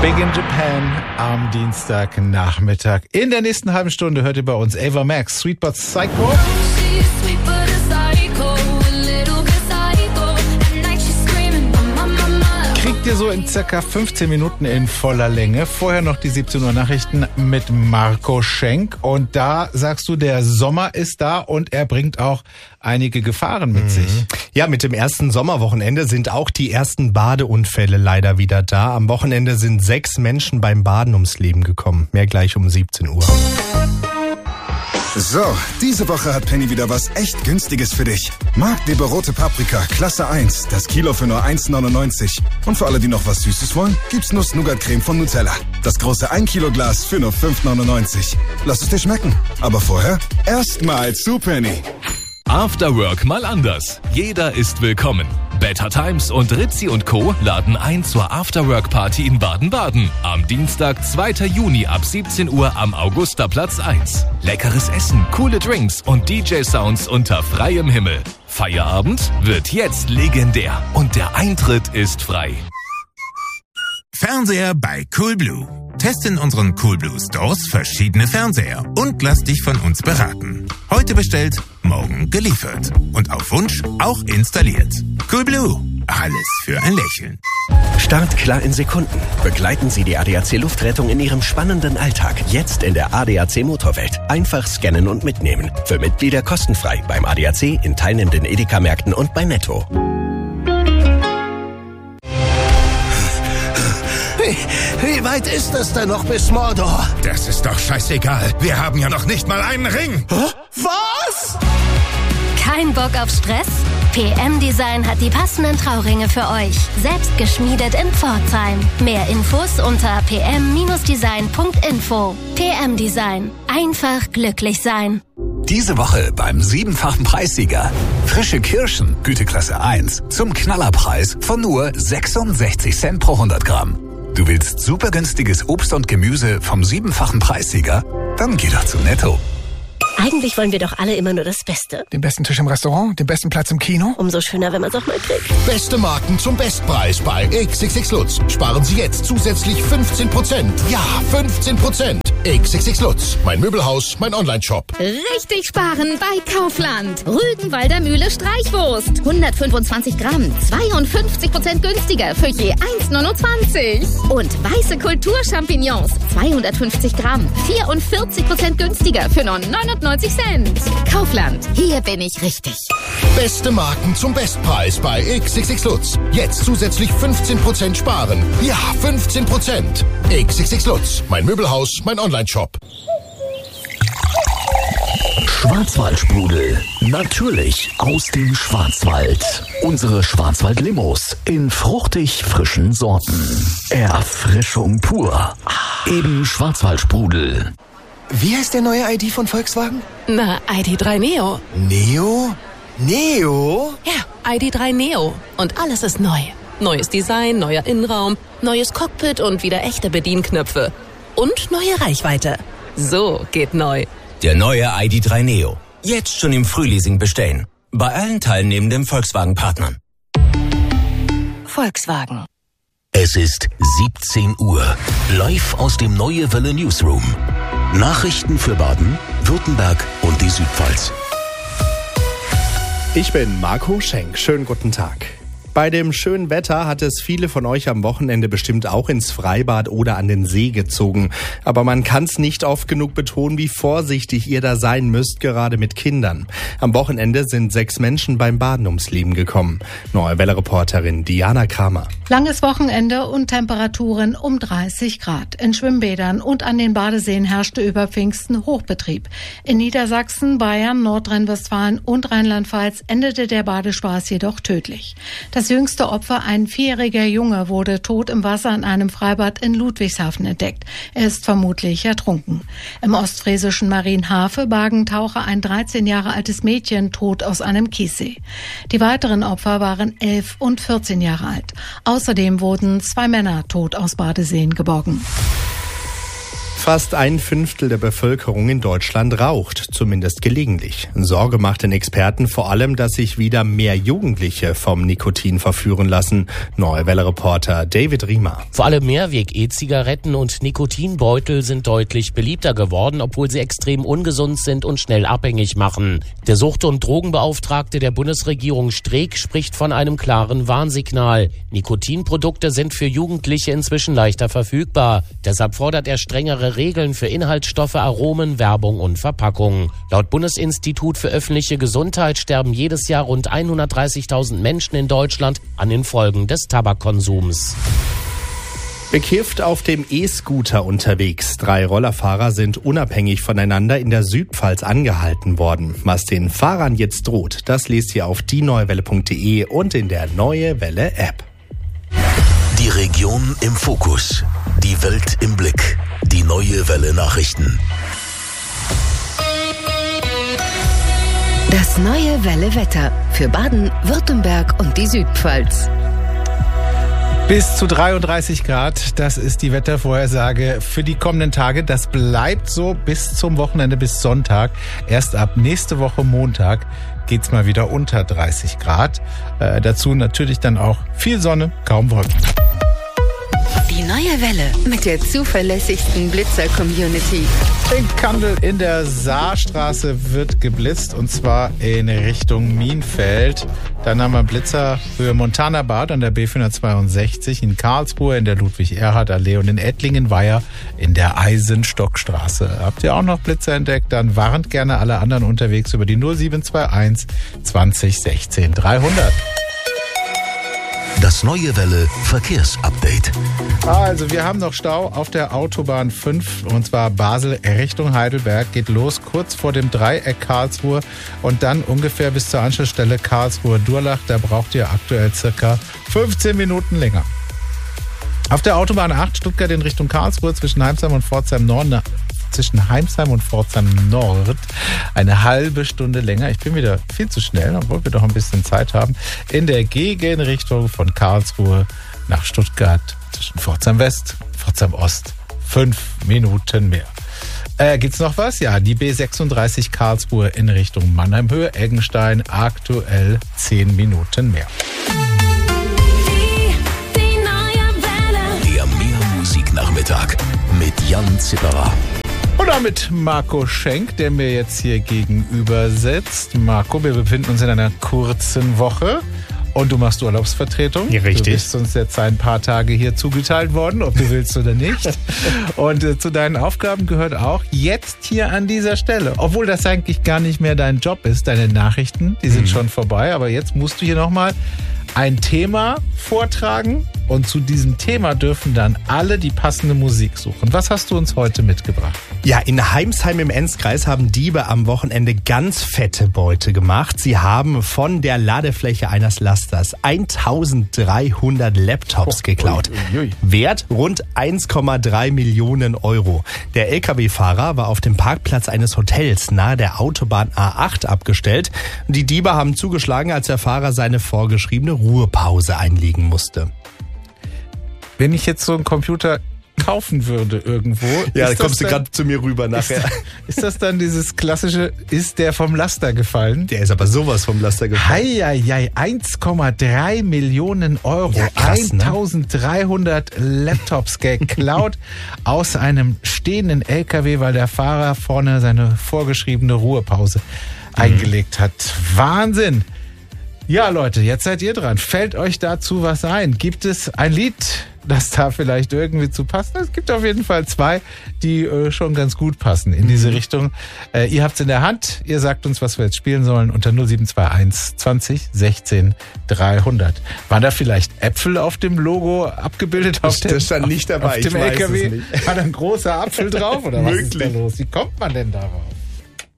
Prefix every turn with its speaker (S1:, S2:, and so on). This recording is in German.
S1: Big in Japan am Dienstagnachmittag. In der nächsten halben Stunde hört ihr bei uns Ava Max, Sweet But Psycho. Kriegt ihr so in circa 15 Minuten in voller Länge. Vorher noch die 17 Uhr Nachrichten mit Marco Schenk. Und da sagst du, der Sommer ist da und er bringt auch einige Gefahren mit sich.
S2: Ja, mit dem ersten Sommerwochenende sind auch die ersten Badeunfälle leider wieder da. Am Wochenende sind 6 Menschen beim Baden ums Leben gekommen. Mehr gleich um 17 Uhr.
S3: So, diese Woche hat Penny wieder was echt Günstiges für dich. Marktleber rote Paprika, Klasse 1, das Kilo für nur 1,99. Und für alle, die noch was Süßes wollen, gibt's Nuss-Nougat-Creme von Nutella. Das große 1 Kilo Glas für nur 5,99. Lass es dir schmecken. Aber vorher erstmal zu Penny.
S4: After Work mal anders. Jeder ist willkommen. Better Times und Rizzi und Co. laden ein zur Afterwork-Party in Baden-Baden. Am Dienstag, 2. Juni ab 17 Uhr am Augusterplatz 1. Leckeres Essen, coole Drinks und DJ-Sounds unter freiem Himmel. Feierabend wird jetzt legendär und der Eintritt ist frei.
S5: Fernseher bei Coolblue. Teste in unseren Coolblue Stores verschiedene Fernseher und lass dich von uns beraten. Heute bestellt, morgen geliefert. Und auf Wunsch auch installiert. Coolblue. Alles für ein Lächeln.
S6: Startklar in Sekunden. Begleiten Sie die ADAC Luftrettung in Ihrem spannenden Alltag. Jetzt in der ADAC Motorwelt. Einfach scannen und mitnehmen. Für Mitglieder kostenfrei beim ADAC, in teilnehmenden Edeka-Märkten und bei Netto.
S7: Wie weit ist es denn noch bis Mordor?
S5: Das ist doch scheißegal. Wir haben ja noch nicht mal einen Ring.
S7: Was?
S8: Kein Bock auf Stress? PM Design hat die passenden Trauringe für euch. Selbst geschmiedet in Pforzheim. Mehr Infos unter pm-design.info. PM Design. Einfach glücklich sein.
S9: Diese Woche beim 7-fachen Preissieger. Frische Kirschen, Güteklasse 1, zum Knallerpreis von nur 66 Cent pro 100 Gramm. Du willst super günstiges Obst und Gemüse vom 7-fachen Preissieger? Dann geh doch zu Netto.
S10: Eigentlich wollen wir doch alle immer nur das Beste.
S11: Den besten Tisch im Restaurant, den besten Platz im Kino.
S10: Umso schöner, wenn man es auch mal kriegt.
S7: Beste Marken zum Bestpreis bei XXX Lutz. Sparen Sie jetzt zusätzlich 15%. Ja, 15%. XXX Lutz. Mein Möbelhaus, mein Online-Shop.
S12: Richtig sparen bei Kaufland. Rügenwalder Mühle Streichwurst. 125 Gramm. 52% günstiger für je 1,29. Und weiße Kulturchampignons. 250 Gramm. 44% günstiger für nur 99 Cent. Kaufland. Hier bin ich richtig.
S7: Beste Marken zum Bestpreis bei XXX Lutz. Jetzt zusätzlich 15% sparen. Ja, 15%. XXX Lutz. Mein Möbelhaus, mein Online-Shop.
S13: Schwarzwaldsprudel. Natürlich aus dem Schwarzwald. Unsere Schwarzwald-Limos in fruchtig frischen Sorten. Erfrischung pur. Eben Schwarzwaldsprudel.
S14: Wie heißt der neue ID von Volkswagen?
S15: Na, ID.3 Neo.
S14: Neo? Neo?
S15: Ja, ID.3 Neo. Und alles ist neu. Neues Design, neuer Innenraum, neues Cockpit und wieder echte Bedienknöpfe. Und neue Reichweite. So geht neu.
S16: Der neue ID.3 Neo. Jetzt schon im Frühleasing bestellen. Bei allen teilnehmenden Volkswagen-Partnern.
S15: Volkswagen.
S13: Es ist 17 Uhr. Live aus dem Neue Welle Newsroom. Nachrichten für Baden, Württemberg und die Südpfalz.
S2: Ich bin Marco Schenk. Schönen guten Tag. Bei dem schönen Wetter hat es viele von euch am Wochenende bestimmt auch ins Freibad oder an den See gezogen. Aber man kann es nicht oft genug betonen, wie vorsichtig ihr da sein müsst, gerade mit Kindern. Am Wochenende sind 6 Menschen beim Baden ums Leben gekommen. Neue Welle-Reporterin Diana Kramer.
S17: Langes Wochenende und Temperaturen um 30 Grad. In Schwimmbädern und an den Badeseen herrschte über Pfingsten Hochbetrieb. In Niedersachsen, Bayern, Nordrhein-Westfalen und Rheinland-Pfalz endete der Badespaß jedoch tödlich. Das jüngste Opfer, ein 4-jähriger Junge, wurde tot im Wasser in einem Freibad in Ludwigshafen entdeckt. Er ist vermutlich ertrunken. Im ostfriesischen Marienhafe bargen Taucher ein 13 Jahre altes Mädchen tot aus einem Kiessee. Die weiteren Opfer waren 11 und 14 Jahre alt. Außerdem wurden 2 Männer tot aus Badeseen geborgen.
S2: Fast 1/5 der Bevölkerung in Deutschland raucht, zumindest gelegentlich. Sorge macht den Experten vor allem, dass sich wieder mehr Jugendliche vom Nikotin verführen lassen. Neue Welle-Reporter David Riemer.
S18: Vor allem Mehrweg-E-Zigaretten und Nikotinbeutel sind deutlich beliebter geworden, obwohl sie extrem ungesund sind und schnell abhängig machen. Der Sucht- und Drogenbeauftragte der Bundesregierung Streeck spricht von einem klaren Warnsignal. Nikotinprodukte sind für Jugendliche inzwischen leichter verfügbar. Deshalb fordert er strengere Regeln für Inhaltsstoffe, Aromen, Werbung und Verpackungen. Laut Bundesinstitut für öffentliche Gesundheit sterben jedes Jahr rund 130.000 Menschen in Deutschland an den Folgen des Tabakkonsums.
S2: Bekifft auf dem E-Scooter unterwegs. 3 Rollerfahrer sind unabhängig voneinander in der Südpfalz angehalten worden. Was den Fahrern jetzt droht, das lest ihr auf dieneuewelle.de und in der Neue Welle App.
S13: Die Region im Fokus. Die Welt im Blick. Die Neue Welle Nachrichten.
S12: Das Neue Welle Wetter für Baden, Württemberg und die Südpfalz.
S1: Bis zu 33 Grad, das ist die Wettervorhersage für die kommenden Tage. Das bleibt so bis zum Wochenende, bis Sonntag. Erst ab nächste Woche Montag geht's mal wieder unter 30 Grad. Dazu natürlich dann auch viel Sonne, kaum Wolken.
S12: Die Neue Welle mit der zuverlässigsten Blitzer-Community.
S1: In Kandel in der Saarstraße wird geblitzt und zwar in Richtung Mienfeld. Dann haben wir Blitzer für Montana Bad an der B462, in Karlsruhe in der Ludwig-Erhard-Allee und in Ettlingen-Weiher in der Eisenstockstraße. Habt ihr auch noch Blitzer entdeckt? Dann warnt gerne alle anderen unterwegs über die 0721 20 16 300.
S13: Das Neue Welle Verkehrsupdate.
S1: Also wir haben noch Stau auf der Autobahn 5 und zwar Basel Richtung Heidelberg. Geht los kurz vor dem Dreieck Karlsruhe und dann ungefähr bis zur Anschlussstelle Karlsruhe-Durlach. Da braucht ihr aktuell circa 15 Minuten länger. Auf der Autobahn 8 Stuttgart in Richtung Karlsruhe zwischen Heimsheim und Pforzheim Nord. Eine halbe Stunde länger. Ich bin wieder viel zu schnell, obwohl wir doch ein bisschen Zeit haben. In der Gegenrichtung von Karlsruhe nach Stuttgart zwischen Pforzheim West, Pforzheim Ost 5 Minuten mehr. Gibt's noch was? Ja, die B36 Karlsruhe in Richtung Mannheim-Höhe, Eggenstein, aktuell 10 Minuten mehr.
S13: Die Neue Welle. Der Mehrmusiknachmittag mit Jan Zipperer.
S1: Und damit Marco Schenk, der mir jetzt hier gegenüber sitzt. Marco, wir befinden uns in einer kurzen Woche und du machst Urlaubsvertretung.
S2: Ja, richtig.
S1: Du bist uns jetzt ein paar Tage hier zugeteilt worden, ob du willst oder nicht. Und zu deinen Aufgaben gehört auch jetzt hier an dieser Stelle, obwohl das eigentlich gar nicht mehr dein Job ist, deine Nachrichten, die sind schon vorbei, aber jetzt musst du hier nochmal ein Thema vortragen und zu diesem Thema dürfen dann alle die passende Musik suchen. Was hast du uns heute mitgebracht?
S2: Ja, in Heimsheim im Enzkreis haben Diebe am Wochenende ganz fette Beute gemacht. Sie haben von der Ladefläche eines Lasters 1300 Laptops geklaut. Wert rund 1,3 Millionen Euro. Der LKW-Fahrer war auf dem Parkplatz eines Hotels nahe der Autobahn A8 abgestellt. Die Diebe haben zugeschlagen, als der Fahrer seine vorgeschriebene Ruhepause einlegen musste.
S1: Wenn ich jetzt so einen Computer kaufen würde irgendwo.
S2: Ja, dann kommst du gerade zu mir rüber nachher.
S1: Ist das dann dieses klassische, ist der vom Laster gefallen?
S2: Der ist aber sowas vom Laster gefallen.
S1: Heieiei, 1,3 Millionen Euro.
S2: Ja, krass,
S1: 1300 Laptops geklaut aus einem stehenden LKW, weil der Fahrer vorne seine vorgeschriebene Ruhepause eingelegt hat. Wahnsinn! Ja, Leute, jetzt seid ihr dran. Fällt euch dazu was ein? Gibt es ein Lied, das da vielleicht irgendwie zu passt? Es gibt auf jeden Fall 2, die schon ganz gut passen in diese Richtung. Ihr habt's in der Hand. Ihr sagt uns, was wir jetzt spielen sollen unter 0721 20 16 300. Waren da vielleicht Äpfel auf dem Logo abgebildet?
S2: Das stand nicht dabei.
S1: Auf dem LKW war da ein großer Apfel drauf? Oder was ist da los? Wie kommt man denn darauf?